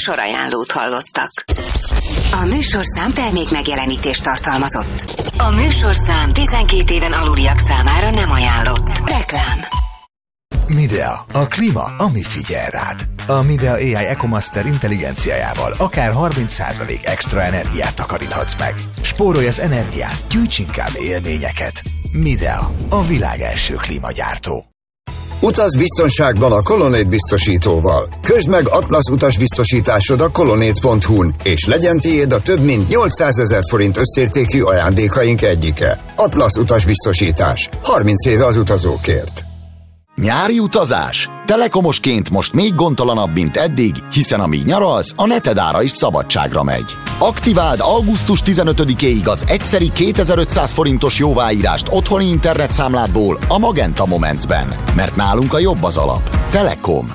Műsorajánlót hallottak. A műsorszám termék megjelenítést tartalmazott. A műsorszám 12 éven aluliak számára nem ajánlott. Reklám. Midea, a klíma, ami figyel rád. A Midea AI EcoMaster intelligenciájával akár 30% extra energiát takaríthatsz meg. Spórolj az energiát, gyűjts inkább élményeket. Midea, a világ első klímagyártó. Utaz biztonságban a Colonnade biztosítóval. Közd meg Atlasz utasbiztosításod a colonnade.hu-n, és legyen tiéd a több mint 800 000 forint összértékű ajándékaink egyike. Atlasz utasbiztosítás. 30 éve az utazókért. Nyári utazás? Telekomosként most még gondtalanabb, mint eddig, hiszen amíg nyaralsz, a netedára is szabadságra megy. Aktiváld augusztus 15-éig az egyszeri 2500 forintos jóváírást otthoni internetszámládból a Magenta Momentsben, mert nálunk a jobb az alap. Telekom.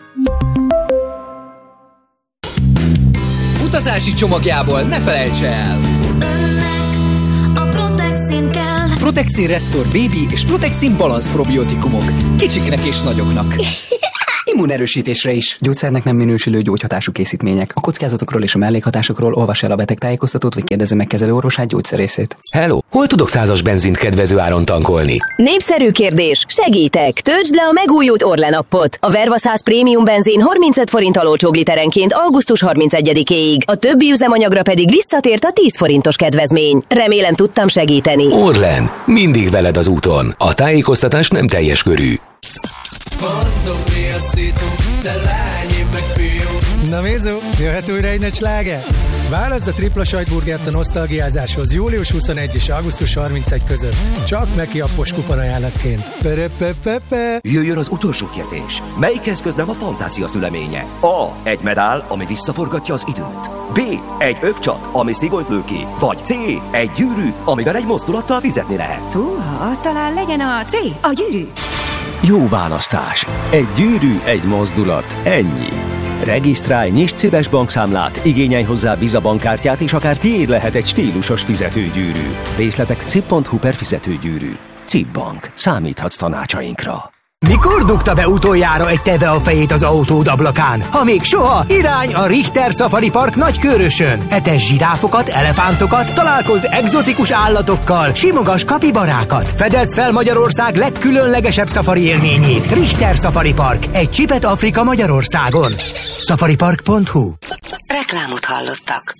Utazási csomagjából ne felejts el! Önnek a Protexin kell. Protexin Restore Baby és Protexin Balance probiotikumok. Kicsiknek és nagyoknak. Immunerősítésre is. Gyógyszernek nem minősülő gyógyhatású készítmények. A kockázatokról és a mellékhatásokról olvass el a betegtájékoztatót, vagy kérdezze meg kezelőorvosát, gyógyszerészét. Hello! Hol tudok 100-as benzint kedvező áron tankolni? Népszerű kérdés. Segítek! Töltsd le a megújult Orlen appot. A Verva 100 prémium benzin 35 forinttal olcsóbb literenként augusztus 31-éig. A többi üzemanyagra pedig visszatért a 10 forintos kedvezmény. Remélem tudtam segíteni. Orlen. Mindig veled az úton. A tájékoztatás nem teljes körű. Mondom, mi a szitu, de lány, én meg fiú. Na Mézó, jöhet újra egy nagy sláger? Válaszd a tripla sajtburgert a nosztalgiázáshoz július 21 és augusztus 31 között. Csak Meki appos kuponajánlatként. Jöjjön az utolsó kérdés. Melyik eszköz nem a fantázia szüleménye? A. Egy medál, ami visszaforgatja az időt. B. Egy övcsat, ami szigonyt lő ki. Vagy C. Egy gyűrű, amivel egy mozdulattal fizetni lehet. Talán legyen a C. A gyűrű. Jó választás. Egy gyűrű, egy mozdulat. Ennyi. Regisztrálj, nyisd CIBES bankszámlát, igényelj hozzá Visa bankkártyát, és akár tiéd lehet egy stílusos fizetőgyűrű. Részletek cib.hu/fizetőgyűrű. CIB Bank. Számíthatsz tanácsainkra. Mikor dugta be utoljára egy teve a fejét az autód ablakán? Ha még soha, irány a Richter Safari Park Nagykőrösön. Etes zsiráfokat, elefántokat, találkozz egzotikus állatokkal, simogass kapibarákat. Fedezd fel Magyarország legkülönlegesebb szafari élményét. Richter Safari Park. Egy csipet Afrika Magyarországon. Safaripark.hu. Reklámot hallottak.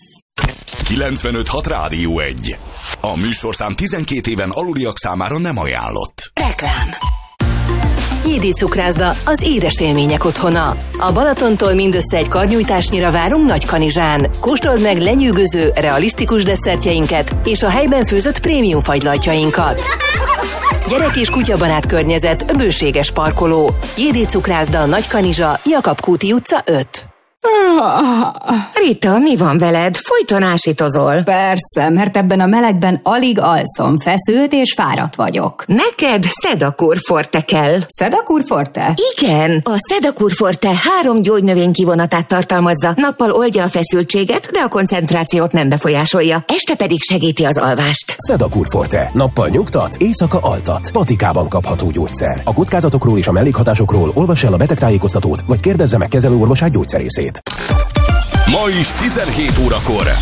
95.6 Rádió 1. A műsorszám 12 éven aluliak számára nem ajánlott. Reklám. Jédi Cukrászda, az édes élmények otthona. A Balatontól mindössze egy karnyújtásnyira várunk Nagykanizsán. Kóstold meg lenyűgöző, realisztikus desszertjeinket és a helyben főzött prémium fagylajtjainkat. Gyerek és kutyabarát környezet, bőséges parkoló. Jédi Cukrászda, Nagykanizsa, Jakab Kúti utca 5. Rita, mi van veled? Folyton ásítozol. Persze, mert ebben a melegben alig alszom, feszült és fáradt vagyok. Neked Sedakur Forte kell. Sedakur Forte? Igen, a Sedakur Forte 3 gyógynövény kivonatát tartalmazza. Nappal oldja a feszültséget, de a koncentrációt nem befolyásolja. Este pedig segíti az alvást. Sedakur Forte. Nappal nyugtat, éjszaka altat. Patikában kapható gyógyszer. A kockázatokról és a mellékhatásokról olvass el a betegtájékoztatót, vagy kérdezze meg kezelőorvosát, gyógyszerészét. Ma is 17 órakor